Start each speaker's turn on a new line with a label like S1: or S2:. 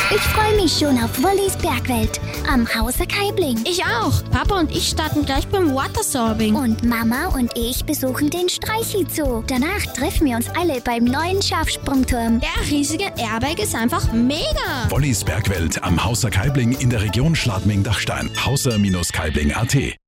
S1: Ich freue mich schon auf Wollys Bergwelt am Hause Kaibling.
S2: Ich auch. Papa und ich starten gleich beim Watersorbing.
S1: Und Mama und ich besuchen den Streichelzoo. Danach treffen wir uns alle beim neuen Schafsprungturm.
S2: Der riesige Airbag ist einfach mega.
S3: Wollys Bergwelt am Hauser Kaibling in der Region Schladming-Dachstein. Hauser-Kaibling.at